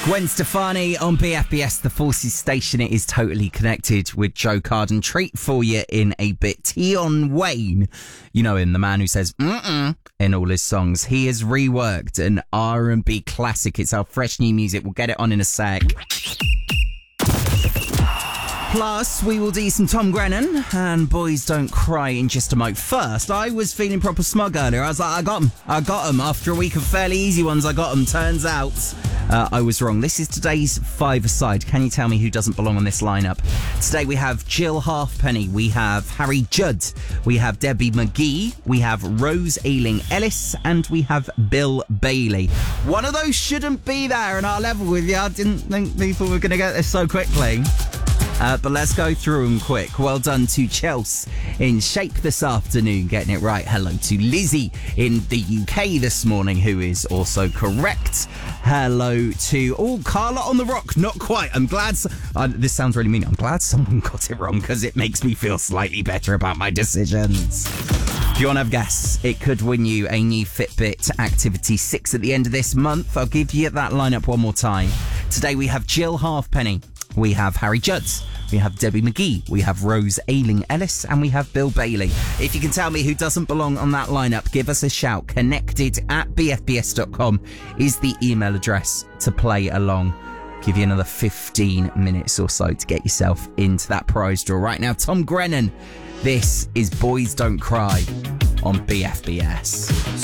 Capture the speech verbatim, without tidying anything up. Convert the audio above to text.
Gwen Stefani on B F B S, the Forces station. It is totally connected with Joe Carden. Treat for you in a bit. Tion Wayne, you know him, the man who says mm-mm in all his songs. He has reworked an R and B classic. It's our fresh new music. We'll get it on in a sec. Plus, we will do some Tom Grennan and Boys Don't Cry in just a moment. First, I was feeling proper smug earlier. I was like, I got them. I got them. After a week of fairly easy ones, I got them. Turns out uh, I was wrong. This is today's five-a-side. Can you tell me who doesn't belong on this lineup? Today we have Jill Halfpenny. We have Harry Judd. We have Debbie McGee. We have Rose Ayling-Ellis. And we have Bill Bailey. One of those shouldn't be there in our level with you. I didn't think people were going to get this so quickly. Uh, but let's go through them quick. Well done to Chelsea in Shape this afternoon, getting it right. Hello to Lizzie in the U K this morning, who is also correct. Hello to, oh, Carla on the Rock. Not quite. I'm glad, so, uh, this sounds really mean. I'm glad someone got it wrong because it makes me feel slightly better about my decisions. If you want to have a guess, it could win you a new Fitbit Activity six at the end of this month. I'll give you that lineup one more time. Today we have Jill Halfpenny. We have Harry Judd, we have Debbie McGee, we have Rose Ayling-Ellis, and we have Bill Bailey. If you can tell me who doesn't belong on that lineup, give us a shout. Connected at b f b s dot com is the email address to play along. Give you another fifteen minutes or so to get yourself into that prize draw. Right now, Tom Grennan, this is Boys Don't Cry on B F B S.